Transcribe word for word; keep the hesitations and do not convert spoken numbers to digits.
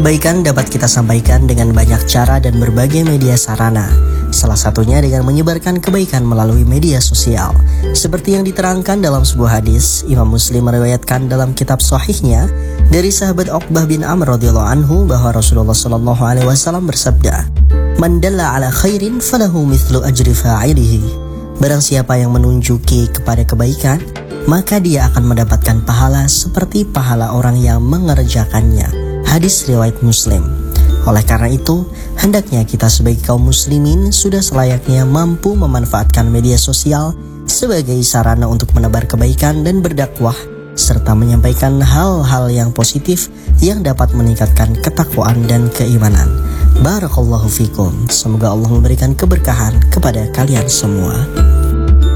Kebaikan dapat kita sampaikan dengan banyak cara dan berbagai media sarana. Salah satunya dengan menyebarkan kebaikan melalui media sosial. Seperti yang diterangkan dalam sebuah hadis, Imam Muslim meriwayatkan dalam kitab Sahihnya dari sahabat Uqbah bin Amr radhiyallahu anhu bahwa Rasulullah shallallahu alaihi wasallam bersabda, "Man dalla ala khairin falahu mithlu ajri fa'ilihi." Barang siapa yang menunjuki kepada kebaikan, maka dia akan mendapatkan pahala seperti pahala orang yang mengerjakannya. Hadis riwayat Muslim. Oleh karena itu, hendaknya kita sebagai kaum muslimin sudah selayaknya mampu memanfaatkan media sosial sebagai sarana untuk menebar kebaikan dan berdakwah, serta menyampaikan hal-hal yang positif yang dapat meningkatkan ketakwaan dan keimanan. Barakallahu fikum. Semoga Allah memberikan keberkahan kepada kalian semua.